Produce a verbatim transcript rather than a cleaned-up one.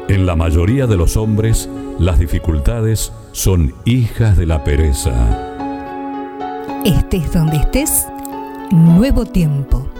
En la mayoría de los hombres, las dificultades son hijas de la pereza. Estés donde estés, Nuevo Tiempo.